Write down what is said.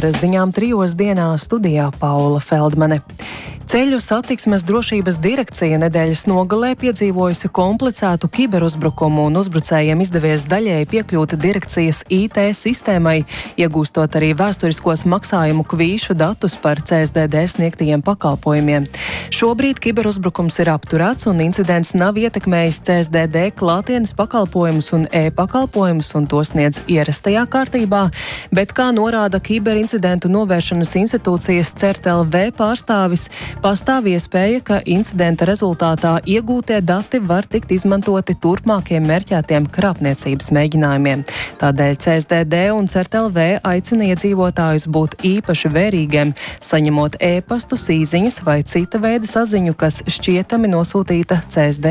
ar ziņām 3 dienā studijā Paula Feldmane. Ceļu satiksmes drošības direkcija nedēļas nogalē piedzīvojusi komplicētu kiberuzbrukumu un uzbrucējiem izdevies daļēji piekļūt direkcijas IT sistēmai, iegūstot arī vēsturiskos maksājumu kvīšu datus par CSDD sniegtajiem pakalpojumiem. Šobrīd kiberuzbrukums ir apturēts un incidents nav ietekmējis CSDD klātienes pakalpojumus un e-pakalpojumus un to sniedz ierastajā kārtībā, bet, kā norāda kiberincidentu novēršanas institūcijas CERT-LV pārstāvis, pastāv iespēja, ka incidenta rezultātā iegūtie dati var tikt izmantoti turpmākiem mērķētiem krāpniecības mēģinājumiem. Tādēļ CSDD un CERT-LV aicina iedzīvotājus būt īpaši vērīgiem, saņemot e-pastus, īziņas vai cita veida saziņu, kas šķietami nosūtīta CSDD